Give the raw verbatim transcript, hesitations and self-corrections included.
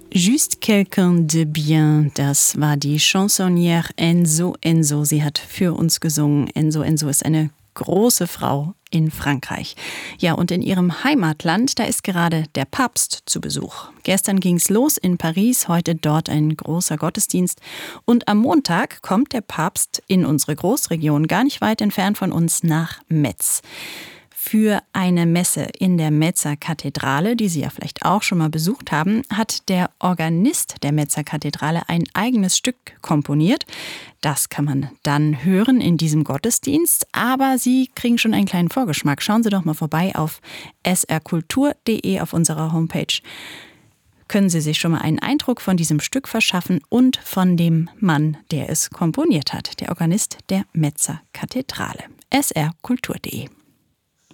Juste quelqu'un de bien, das war die Chansonnière Enzo Enzo. Sie hat für uns gesungen. Enzo Enzo ist eine große Frau in Frankreich. Ja, und in ihrem Heimatland, da ist gerade der Papst zu Besuch. Gestern ging's los in Paris, heute dort ein großer Gottesdienst. Und am Montag kommt der Papst in unsere Großregion, gar nicht weit entfernt von uns, nach Metz. Für eine Messe in der Metzer Kathedrale, die Sie ja vielleicht auch schon mal besucht haben, hat der Organist der Metzer Kathedrale ein eigenes Stück komponiert. Das kann man dann hören in diesem Gottesdienst, aber Sie kriegen schon einen kleinen Vorgeschmack. Schauen Sie doch mal vorbei auf s r kultur punkt d e auf unserer Homepage. Können Sie sich schon mal einen Eindruck von diesem Stück verschaffen und von dem Mann, der es komponiert hat, der Organist der Metzer Kathedrale. s r kultur punkt d e